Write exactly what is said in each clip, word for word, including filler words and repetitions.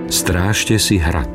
Strážte si hrad.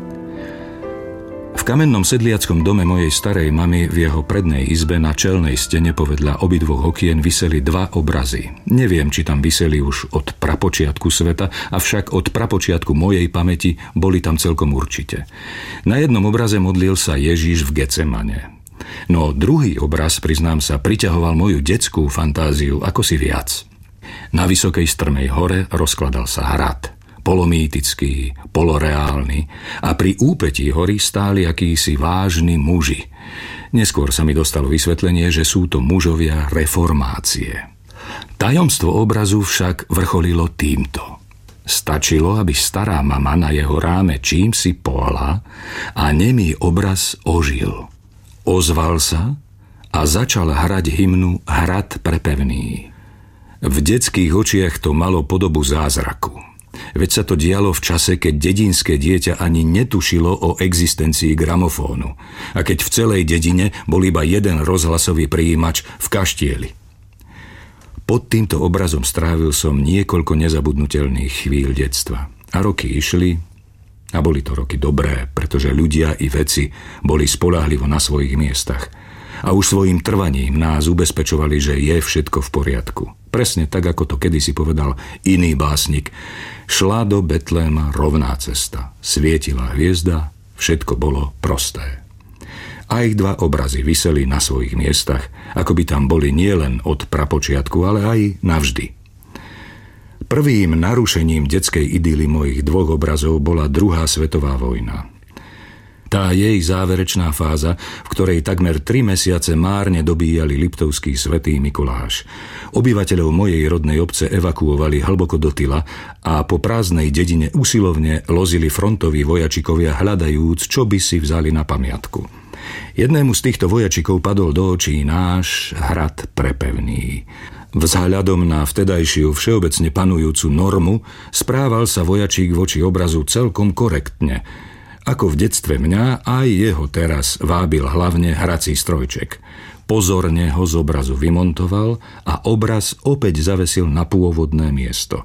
V kamennom sedliackom dome mojej starej mamy v jeho prednej izbe na čelnej stene povedľa obidvoch okien viseli dva obrazy. Neviem, či tam viseli už od prapočiatku sveta, avšak od prapočiatku mojej pamäti boli tam celkom určite. Na jednom obraze modlil sa Ježiš v Getsemane. No druhý obraz, priznám sa, priťahoval moju detskú fantáziu ako si viac. Na vysokej strmej hore rozkladal sa hrad, polomýtický, poloreálny, a pri úpetí hory stáli akísi vážni muži. Neskôr sa mi dostalo vysvetlenie, že sú to mužovia reformácie. Tajomstvo obrazu však vrcholilo týmto. Stačilo, aby stará mama na jeho ráme čímsi pohla a nemý obraz ožil. Ozval sa a začal hrať hymnu Hrad prepevný. V detských očiach to malo podobu zázraku. Veď sa to dialo v čase, keď dedinské dieťa ani netušilo o existencii gramofónu a keď v celej dedine bol iba jeden rozhlasový prijímač v kaštieli. Pod týmto obrazom strávil som niekoľko nezabudnutelných chvíľ detstva. A roky išli, a boli to roky dobré, pretože ľudia i veci boli spoľahlivo na svojich miestach. A už svojím trvaním nás ubezpečovali, že je všetko v poriadku. Presne tak, ako to kedysi povedal iný básnik. Šla do Betléma rovná cesta. Svietila hviezda, všetko bolo prosté. A ich dva obrazy viseli na svojich miestach, ako by tam boli nielen od prapočiatku, ale aj navždy. Prvým narušením detskej idyly mojich dvoch obrazov bola druhá svetová vojna. Tá jej záverečná fáza, v ktorej takmer tri mesiace márne dobíjali liptovský svätý Mikuláš. Obyvateľov mojej rodnej obce evakuovali hlboko do tyla a po prázdnej dedine usilovne lozili frontoví vojačikovia, hľadajúc, čo by si vzali na pamiatku. Jednému z týchto vojačikov padol do očí náš hrad prepevný. Vzhľadom na vtedajšiu všeobecne panujúcu normu správal sa vojačík voči obrazu celkom korektne. Ako v detstve mňa, aj jeho teraz vábil hlavne hrací strojček. Pozorne ho z obrazu vymontoval a obraz opäť zavesil na pôvodné miesto.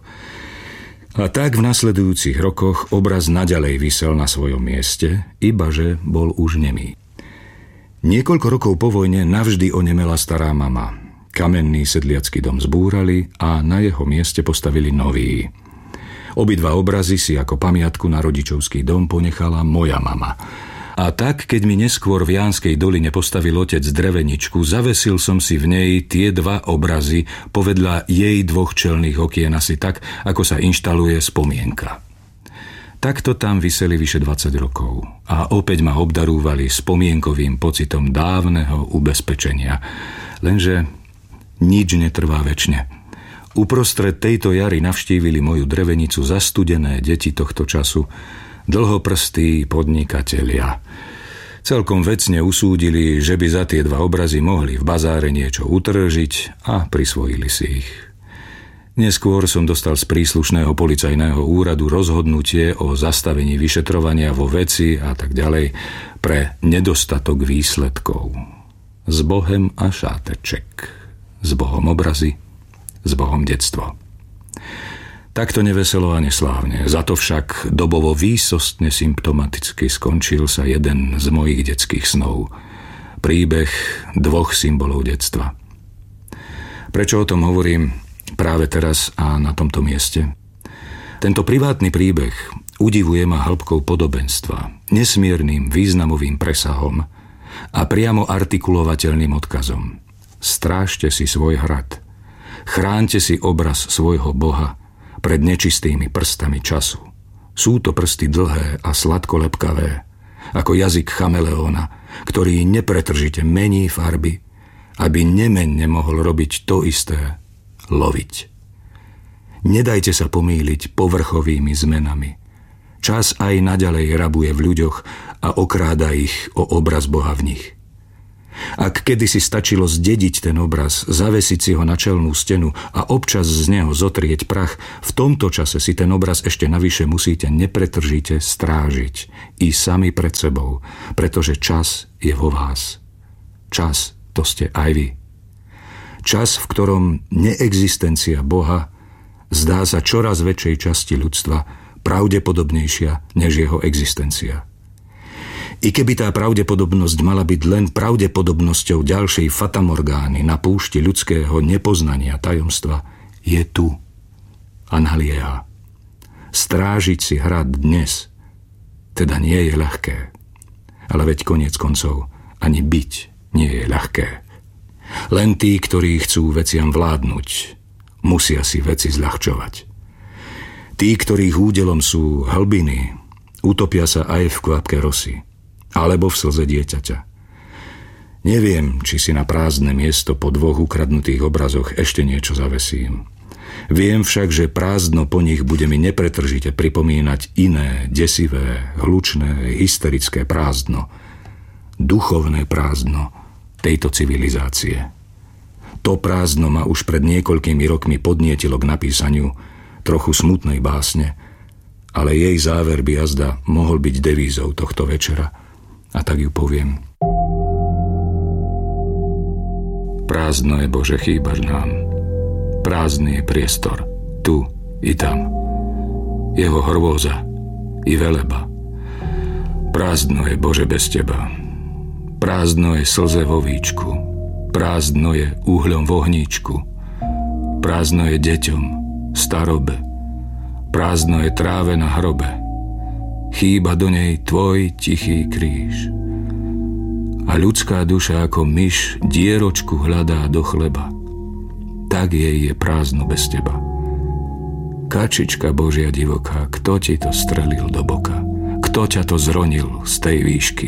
A tak v nasledujúcich rokoch obraz naďalej visel na svojom mieste, ibaže bol už nemý. Niekoľko rokov po vojne navždy onemela stará mama. Kamenný sedliacky dom zbúrali a na jeho mieste postavili nový. Obidva obrazy si ako pamiatku na rodičovský dom ponechala moja mama. A tak, keď mi neskôr v Jánskej doline postavil otec dreveničku, zavesil som si v nej tie dva obrazy povedľa jej dvoch čelných okien, asi tak, ako sa inštaluje spomienka. Takto tam viseli vyše dvadsať rokov a opäť ma obdarúvali spomienkovým pocitom dávneho ubezpečenia. Lenže nič netrvá večne. Uprostred tejto jary navštívili moju drevenicu zastudené deti tohto času, dlhoprstí podnikatelia. Celkom vecne usúdili, že by za tie dva obrazy mohli v bazáre niečo utržiť a prisvojili si ich. Neskôr som dostal z príslušného policajného úradu rozhodnutie o zastavení vyšetrovania vo veci a tak ďalej pre nedostatok výsledkov. S Bohem a šáteček. S Bohom obrazy, s Bohom detstvo. Takto neveselo a neslávne. Za to však dobovo výsostne symptomaticky skončil sa jeden z mojich detských snov. Príbeh dvoch symbolov detstva. Prečo o tom hovorím práve teraz a na tomto mieste? Tento privátny príbeh udivuje ma hĺbkou podobenstva, nesmiernym významovým presahom a priamo artikulovateľným odkazom. Strážte si svoj hrad. Chránte si obraz svojho Boha pred nečistými prstami času. Sú to prsty dlhé a sladkolepkavé, ako jazyk chameleóna, ktorý nepretržite mení farby, aby nemenne mohol robiť to isté, loviť. Nedajte sa pomýliť povrchovými zmenami. Čas aj naďalej rabuje v ľuďoch a okráda ich o obraz Boha v nich. Ak kedysi stačilo zdediť ten obraz, zavesiť si ho na čelnú stenu a občas z neho zotrieť prach, v tomto čase si ten obraz ešte navyše musíte nepretržite strážiť i sami pred sebou, pretože čas je vo vás. Čas to ste aj vy. Čas, v ktorom neexistencia Boha zdá sa čoraz väčšej časti ľudstva pravdepodobnejšia než jeho existencia. I keby tá pravdepodobnosť mala byť len pravdepodobnosťou ďalšej fatamorgány na púšti ľudského nepoznania tajomstva, je tu a nalieha. Strážiť si hrad dnes teda nie je ľahké. Ale veď koniec koncov ani byť nie je ľahké. Len tí, ktorí chcú veciam vládnuť, musia si veci zľahčovať. Tí, ktorých údelom sú hlbiny, utopia sa aj v kvapke rosy alebo v slze dieťaťa. Neviem, či si na prázdne miesto po dvoch ukradnutých obrazoch ešte niečo zavesím. Viem však, že prázdno po nich bude mi nepretržite pripomínať iné, desivé, hlučné, hysterické prázdno, duchovné prázdno tejto civilizácie. To prázdno ma už pred niekoľkými rokmi podnietilo k napísaniu trochu smutnej básne, ale jej záver by jazda mohol byť devízou tohto večera. A tak ju poviem. Prázdno je, Bože, chýbaš nám. Prázdny je priestor, tu i tam. Jeho hrôza i veleba. Prázdno je, Bože, bez teba. Prázdno je slze vo víčku. Prázdno je uhľom v ohníčku. Prázdno je deťom, starobe. Prázdno je tráve na hrobe. Chýba do nej tvoj tichý kríž. A ľudská duša ako myš dieročku hľadá do chleba. Tak jej je prázdno bez teba. Kačička Božia divoká, kto ti to strelil do boka? Kto ťa to zronil z tej výšky?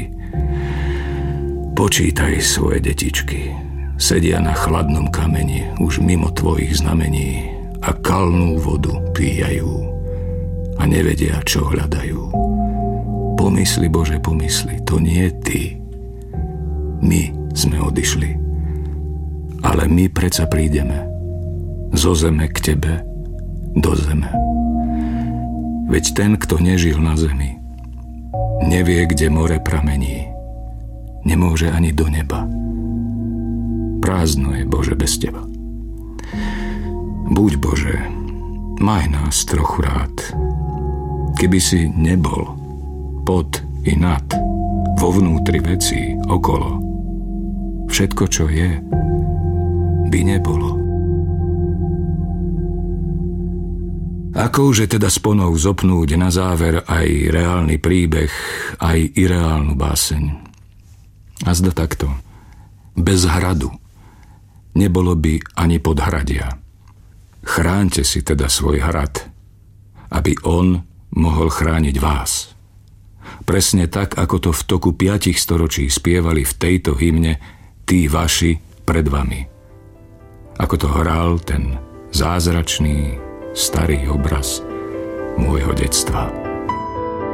Počítaj svoje detičky. Sedia na chladnom kameni, už mimo tvojich znamení a kalnú vodu píjajú a nevedia, čo hľadajú. Pomysli, Bože, pomysli, to nie ty. My sme odišli, ale my predsa prídeme zo zeme k tebe, do zeme. Veď ten, kto nežil na zemi, nevie, kde more pramení, nemôže ani do neba. Prázdno je, Bože, bez teba. Buď, Bože, maj nás trochu rád. Keby si nebol pod i nad, vo vnútri vecí, okolo, všetko, čo je, by nebolo. Akože teda sponou zopnúť na záver aj reálny príbeh, aj ireálnu báseň. A zda takto. Bez hradu nebolo by ani podhradia. Chráňte si teda svoj hrad, aby on mohol chrániť vás. Presne tak, ako to v toku piatich storočí spievali v tejto hymne tí vaši pred vami. Ako to hral ten zázračný starý obraz môjho detstva.